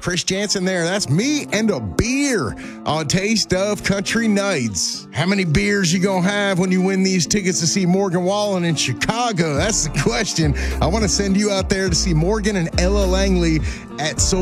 Chris Jansen there. That's me and a beer on Taste of Country Nights. How many beers you gonna have when you win these tickets to see Morgan Wallen in Chicago? That's the question. I want to send you out there to see Morgan and Ella Langley at